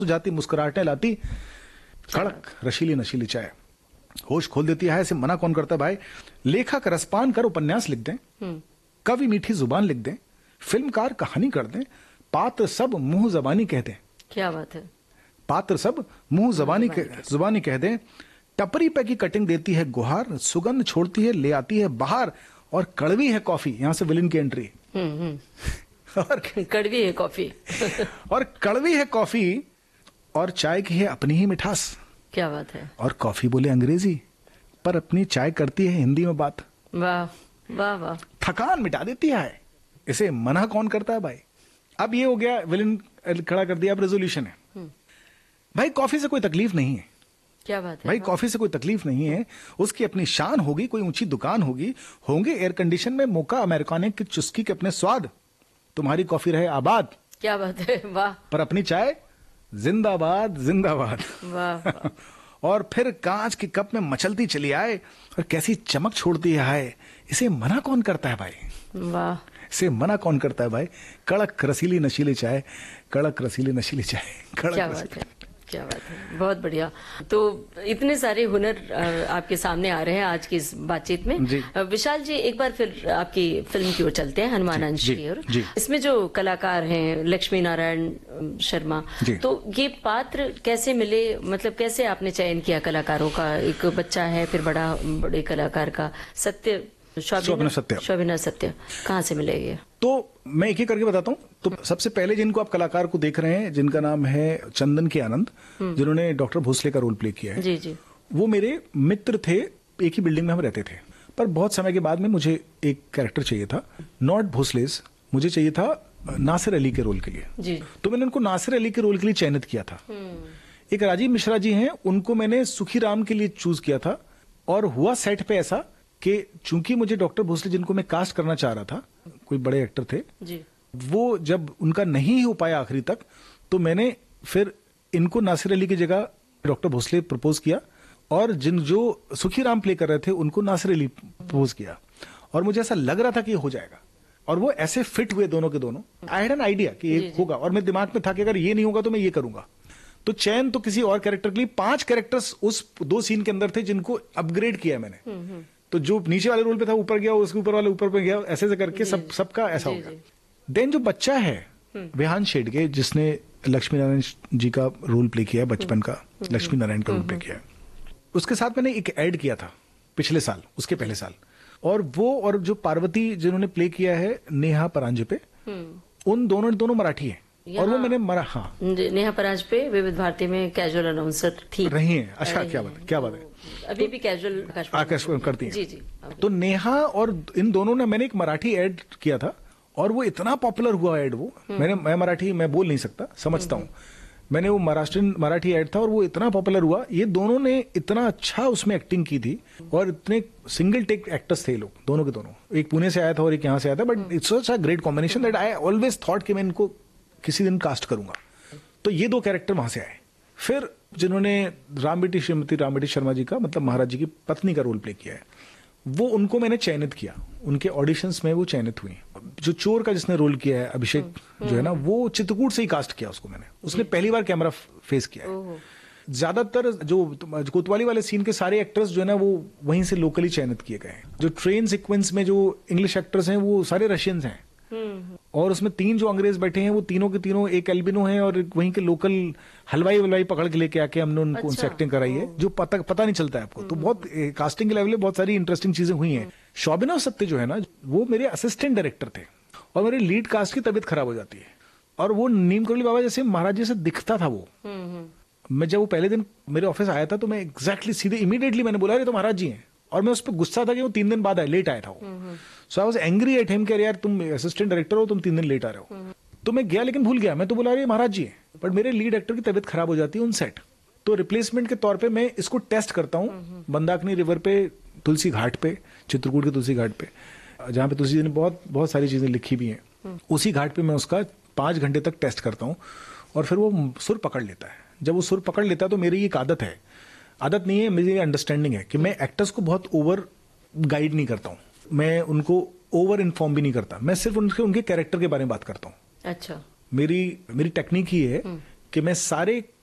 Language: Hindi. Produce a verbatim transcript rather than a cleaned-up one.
जाती, मुस्कुराहटें लाती, कड़क रशीली नशीली चाय, होश खोल देती है। ऐसे मना कौन करता है भाई? लेखक रसपान कर उपन्यास लिख दें, कवि मीठी जुबान लिख दें, फिल्मकार कहानी कर दें, पात्र सब मुंह जबानी कह दें। क्या बात है? पात्र सब मुंह जबानी जुबानी कह दें। टपरी पे की कटिंग देती है गुहार, सुगंध छोड़ती है ले आती है बाहर, और कड़वी है कॉफी। यहां से विलन की एंट्री। और कड़वी है कॉफी और कड़वी है कॉफी, और चाय की है अपनी ही मिठास। क्या बात है? और कॉफी बोले अंग्रेजी, पर अपनी चाय करती है हिंदी में बात। वाह वाह वाह। थकान मिटा देती है। इसे मना कौन करता है भाई? अब ये हो गया, विलन खड़ा कर दिया, अब रेजोल्यूशन है। भाई कॉफी से कोई तकलीफ नहीं है। क्या बात है? भाई कॉफी से कोई तकलीफ नहीं है, उसकी अपनी शान होगी, कोई ऊंची दुकान होगी, होंगे एयर कंडीशन में मोका अमेरिकाने की चुस्की के अपने स्वाद, तुम्हारी कॉफी रहे आबाद। क्या बात है? वाह। पर अपनी चाय जिंदाबाद जिंदाबाद। वाह। और फिर कांच के कप में मचलती चली आए, और कैसी चमक छोड़ती है। इसे मना कौन करता है भाई? वाह। इसे मना कौन करता है भाई? कड़क रसीली नशीली चाय, कड़क रसीली नशीली चाय, कड़क क्या बात है? क्या बात है, बहुत बढ़िया। तो इतने सारे हुनर आपके सामने आ रहे हैं आज की इस बातचीत में। विशाल जी, एक बार फिर आपकी फिल्म की ओर चलते हैं, हनुमान अंश की ओर। इसमें जो कलाकार हैं, लक्ष्मी नारायण शर्मा, तो ये पात्र कैसे मिले? मतलब कैसे आपने चयन किया कलाकारों का? एक बच्चा है, फिर बड़ा बड़े कलाकार का, सत्य शोभिना सत्य शोभिना सत्य कहाँ से मिले ये? तो मैं एक ही करके बताता हूँ। तो सबसे पहले जिनको आप कलाकार को देख रहे हैं, जिनका नाम है चंदन के आनंद, जिन्होंने डॉक्टर भोसले का रोल प्ले किया है, जी जी, वो मेरे मित्र थे। एक ही बिल्डिंग में हम रहते थे। पर बहुत समय के बाद में मुझे एक कैरेक्टर चाहिए था, नॉट भोसलेस, मुझे चाहिए था नासिर अली के रोल के लिए। जी। तो मैंने उनको नासिर अली के रोल के लिए चयनित किया था। एक राजीव मिश्रा जी हैं, उनको मैंने सुखी राम के लिए चूज किया था। और हुआ सेट पे ऐसा कि चूंकि मुझे डॉक्टर भोसले, जिनको मैं कास्ट करना चाह रहा था, कोई बड़े एक्टर थे जी, वो जब उनका नहीं हो पाया आखिरी तक, तो मैंने फिर इनको नासिर अली की जगह डॉक्टर भोसले प्रपोज किया, और जिन जो सुखी राम प्ले कर रहे थे उनको नासिर अली प्रपोज किया। और मुझे ऐसा लग रहा था कि ये हो जाएगा, और वो ऐसे फिट हुए दोनों के दोनों। आई हैड एन आइडिया कि ये होगा, और मेरे दिमाग में था कि अगर ये नहीं होगा तो मैं ये करूंगा। तो चयन तो किसी और कैरेक्टर के लिए, पांच कैरेक्टर्स उस दो सीन के अंदर थे जिनको अपग्रेड किया मैंने। तो जो नीचे वाले रोल पे था ऊपर गया, उसके ऊपर वाले ऊपर पे गया, ऐसे ऐसे करके सब सबका ऐसा हो गया। देन जो बच्चा है विहान शेडगे, जिसने लक्ष्मी नारायण जी का रोल प्ले किया है, बचपन का लक्ष्मी नारायण का रोल प्ले किया है, उसके साथ मैंने एक ऐड किया था पिछले साल, उसके पहले साल। और वो और जो पार्वती जिन्होंने प्ले किया है नेहा परांजपे, उन दोनों दोनों मराठी हैं। और वो मैंने मरा हाँ नेहा परांजपे विविध भारती में कैजुअल अनाउंसर थी, रही हैं। अच्छा, क्या बात है, क्या बात है। अभी भी कैजुअल आकाशवाणी करती हैं। जी जी। तो नेहा और इन दोनों ने, मैंने एक मराठी ऐड किया था, और वो इतना पॉपुलर हुआ ऐड। वो मैंने मैं मराठी मैं बोल नहीं सकता, समझता हूँ। मैंने वो महाराष्ट्रीयन मराठी ऐड था, और वो इतना पॉपुलर हुआ। ये दोनों ने इतना अच्छा उसमें एक्टिंग की थी, और इतने सिंगल टेक एक्टर्स थे लोग, दोनों के दोनों। एक पुणे से आया था और एक यहाँ से आया था, but it's such a great combination that I always thought कि मैं इनको किसी दिन कास्ट करूंगा। तो ये दो कैरेक्टर वहां से आए। फिर जिन्होंने राम बेटी श्रीमती राम बेटी शर्मा जी का, मतलब महाराज जी की पत्नी का रोल प्ले किया है, वो उनको मैंने चयनित किया। उनके ऑडिशंस में वो चयनित हुई। जो चोर का जिसने रोल किया है, अभिषेक जो है ना, वो चित्रकूट से ही कास्ट किया उसको मैंने। उसने पहली बार कैमरा फेस किया है। ज्यादातर जो कोतवाली वाले सीन के सारे एक्टर्स जो है ना, वो वहीं से लोकली चयनित किए गए हैं। जो ट्रेन सीक्वेंस में जो इंग्लिश एक्टर्स हैं, वो सारे रशियंस हैं। और उसमें तीन जो अंग्रेज बैठे हैं, वो तीनों के तीनों, एक एल्बिनो है और वहीं के लोकल हलवाई वलवाई पकड़ के लेके आके हमने उनको, अच्छा, उनसे एक्टिंग कराई है, जो पता पता नहीं चलता है आपको। तो बहुत कास्टिंग के लेवल में बहुत सारी इंटरेस्टिंग चीजें हुई हैं। शोभिना सत्य जो है ना, वो मेरे असिस्टेंट डायरेक्टर थे, और मेरे लीड कास्ट की तबीयत खराब हो जाती है, और वो नीम करोली बाबा जैसे महाराज जी से दिखता था वो। मैं जब वो पहले दिन मेरे ऑफिस आया था, तो मैं एग्जैक्टली सीधे इमीडिएटली मैंने बोला, अरे तो महाराज जी हैं। और मैं उस पर गुस्सा था कि वो तीन दिन बाद आया, लेट आया था वो। सो I was angry at him कि यार तुम असिस्टेंट डायरेक्टर हो, तुम तीन दिन लेट आ रहे हो। तो मैं गया, लेकिन भूल गया। मैं तो बोला अरे महाराज जी हैं, बट मेरे लीड एक्टर की तबीयत खराब हो जाती है उन सेट। तो रिप्लेसमेंट के तौर पे मैं इसको टेस्ट करता हूँ मंदाकिनी रिवर पे, तुलसी घाट पे, चित्रकूट के तुलसी घाट पे, जहाँ पे तुलसी जी ने बहुत बहुत सारी चीजें लिखी भी हैं। उसी घाट पे मैं उसका पांच घंटे तक टेस्ट करता हूँ, और फिर वो सुर पकड़ लेता है। जब वो सुर पकड़ लेता है, तो मेरी एक आदत है, आदत नहीं है, मेरी अंडरस्टैंडिंग है कि मैं एक्टर्स को बहुत ओवर गाइड नहीं करता हूँ, मैं उनको ओवर इन्फॉर्म भी नहीं करता। मैं सिर्फ उनके उनके कैरेक्टर के बारे में बात करता हूँ। अच्छा। मेरी मेरी टेक्निक ही है कि मैं सारे